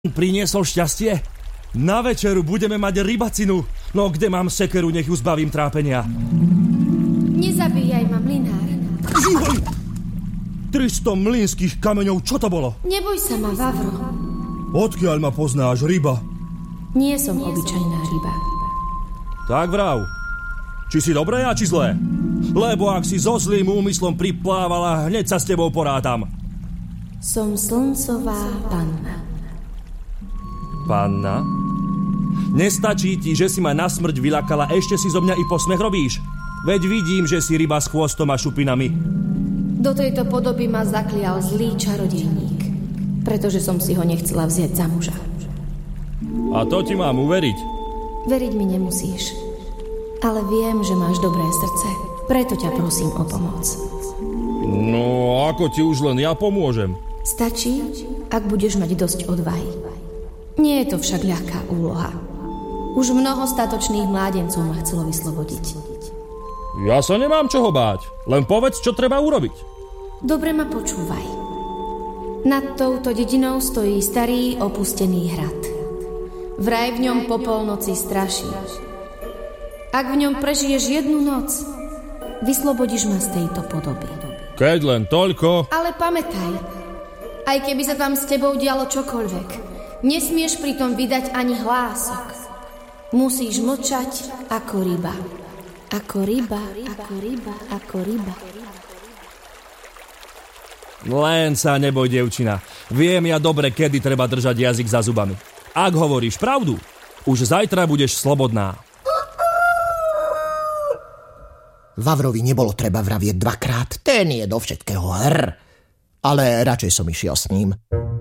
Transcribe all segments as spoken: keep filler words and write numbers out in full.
priniesol šťastie? Na večeru budeme mať rybacinu. No kde mám sekeru, nech ju zbavím trápenia. Nezabíjaj ma, mlynár. Žihoj! tristo mlynských kameňov, čo to bolo? Neboj sa ma, Vavro. Odkiaľ ma poznáš, ryba? Nie som obyčajná ryba. Tak vrav. Či si dobré a či zlé? Lebo ak si so zlým úmyslom priplávala, hneď sa s tebou porátam. Som slncová panna. Panna? Nestačí ti, že si ma na smrť vyľakala, ešte si zo mňa i posmech robíš? Veď vidím, že si ryba s chvostom a šupinami. Do tejto podoby ma zaklial zlý čarodejník, pretože som si ho nechcela vziať za muža. A to ti mám uveriť? Veriť mi nemusíš, ale viem, že máš dobré srdce, preto ťa prosím o pomoc. No, ako ti už len ja pomôžem? Stačí, ak budeš mať dosť odvahy. Nie je to však ľahká úloha. Už mnoho statočných mládencov ma chcelo vyslobodiť. Ja sa nemám čoho báť, len povedz, čo treba urobiť. Dobre ma počúvaj. Nad touto dedinou stojí starý opustený hrad. Vraj v ňom po polnoci straší. Ak v ňom prežiješ jednu noc, vyslobodíš ma z tejto podoby. Keď len toľko... Ale pamätaj, aj keby sa tam s tebou dialo čokoľvek, nesmieš pritom vydať ani hlások. Musíš mlčať ako ryba. Ako ryba, ako ryba, ako ryba. Len sa neboj, dievčina. Viem ja dobre, kedy treba držať jazyk za zubami. Ak hovoríš pravdu, už zajtra budeš slobodná. Vavrovi nebolo treba vravieť dvakrát. Ten je do všetkého hr. Ale radšej som išiel s ním.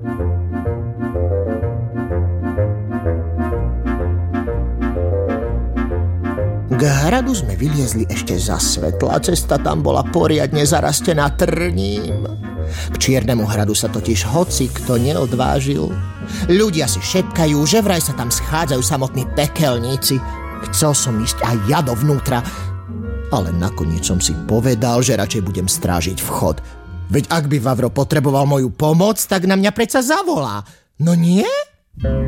K hradu sme vyliezli ešte za svetla. Cesta tam bola poriadne zarastená trním. K Čiernemu hradu sa totiž hoci kto neodvážil. Ľudia si šepkajú, že vraj sa tam schádzajú samotní pekelníci. Chcel som ísť aj ja dovnútra, ale nakoniec som si povedal, že radšej budem strážiť vchod. Veď ak by Vavro potreboval moju pomoc, tak na mňa predsa zavolá. No nie?